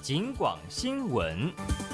警广新闻。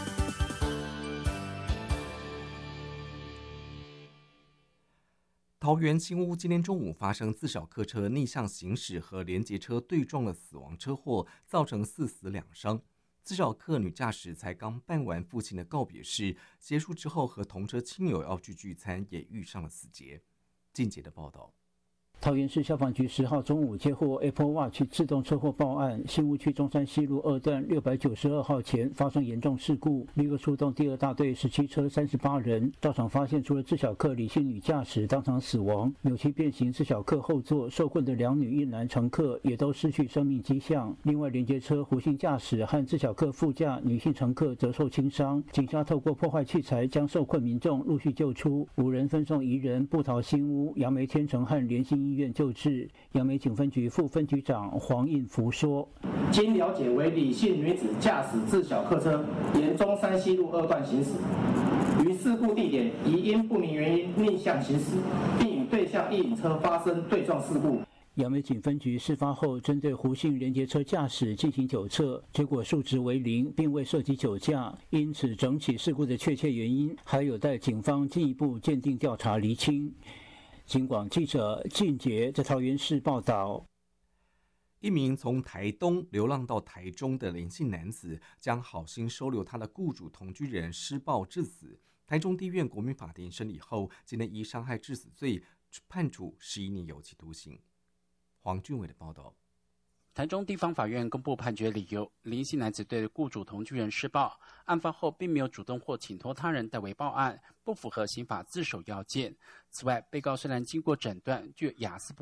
桃园新屋今天中午发生自小客车逆向行驶和连结车对撞的死亡车祸，造成4死2伤。自小客女驾驶才刚办完父亲的告别式，结束之后和同车亲友要去聚餐，也遇上了死劫。进节的报道。 桃园市消防局10号中午接获 Apple Watch 自动车祸报案，新屋区中山西路2段692号前发生严重事故，立刻出动第2大队17车38人到场，发现除了自小客李姓女驾驶当场死亡，扭曲变形自小客后座受困的2女1男乘客也都失去生命迹象。另外，连接车胡姓驾驶和自小客副驾女性乘客则受轻伤。警方透过破坏器材将受困民众陆续救出，5人分送宜仁、布桃新屋、杨梅天成和联兴医院救治。杨梅警分局副分局长黄应福说：“ 经了解，为李姓女子驾驶自小客车沿中山西路2段行驶，于事故地点疑因不明原因逆向行驶，并与对向一引车发生对撞事故。” 杨梅警分局事发后，针对胡姓连结车驾驶进行酒测，结果数值为0，并未涉及酒驾，因此整起事故的确切原因还有待警方进一步鉴定调查厘清。警广记者靳杰在桃园市报道。 一名从台东流浪到台中的林姓男子，将好心收留他的雇主同居人施暴致死。台中地院国民法庭审理后，今天依伤害致死罪判处11年有期徒刑。黄俊伟的报道。 台中地方法院公布判决理由，林姓男子对雇主同居人施暴，案发后并没有主动或请托他人代为报案，不符合刑法自首要件。此外，被告虽然经过诊断具有亚斯伯